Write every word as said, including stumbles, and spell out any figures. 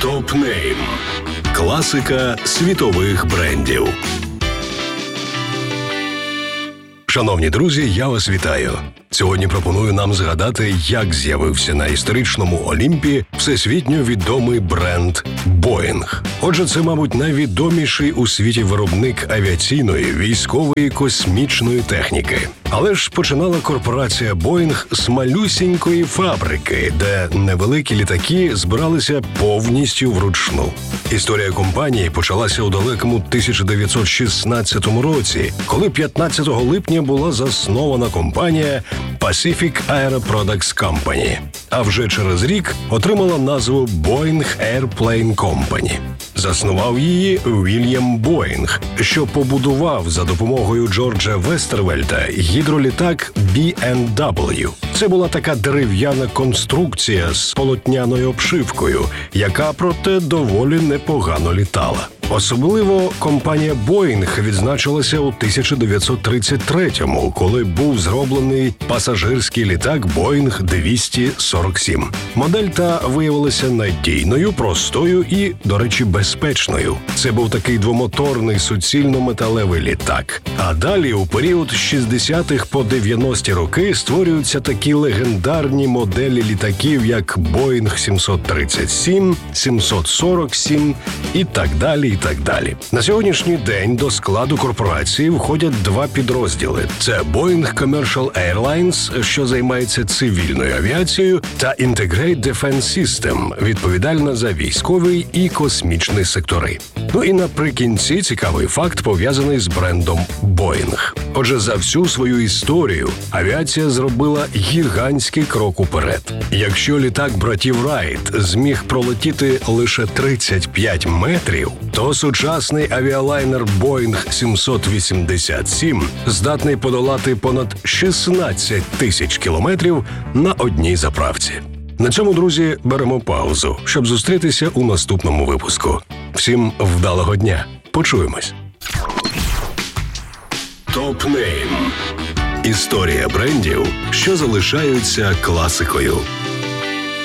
Топ-нейм. Класика світових брендів. Шановні друзі, я вас вітаю. Сьогодні пропоную нам згадати, як з'явився на історичному Олімпі всесвітньо відомий бренд Boeing. Отже, це, мабуть, найвідоміший у світі виробник авіаційної, військової, космічної техніки. Але ж починала корпорація Boeing з малюсінької фабрики, де невеликі літаки збиралися повністю вручну. Історія компанії почалася у далекому тисяча дев'ятсот шістнадцятому році, коли п'ятнадцятого липня була заснована компанія Pacific Aero Products Company, а вже через рік отримала назву Boeing Airplane Company. Заснував її Вільям Боїнг, що побудував за допомогою Джорджа Вестервельта гідролітак бі ем дабл ю. Це була така дерев'яна конструкція з полотняною обшивкою, яка, проте, доволі непогано літала. Особливо компанія Boeing відзначилася у тисяча дев'ятсот тридцять третьому, коли був зроблений пасажирський літак Boeing двісті сорок сім. Модель та виявилася надійною, простою і, до речі, безпечною. Це був такий двомоторний суцільно-металевий літак. А далі, у період з шістдесятих по дев'яності роки, створюються такі легендарні моделі літаків, як Boeing сімсот тридцять сім, сімсот сорок сім і так далі, і так далі. На сьогоднішній день до складу корпорації входять два підрозділи. Це Boeing Commercial Airlines, що займається цивільною авіацією, та Integrated Defense System, відповідальна за військовий і космічний сектори. Ну і наприкінці цікавий факт, пов'язаний з брендом Boeing. Отже, за всю свою історію авіація зробила гігантський крок уперед. Якщо літак братів Райт зміг пролетіти лише тридцять п'ять метрів, то сучасний авіалайнер Boeing сімсот вісімдесят сім здатний подолати понад шістнадцять тисяч кілометрів на одній заправці. На цьому, друзі, беремо паузу, щоб зустрітися у наступному випуску. Всім вдалого дня. Почуємось. Топ-нейм. Історія брендів, що залишаються класикою.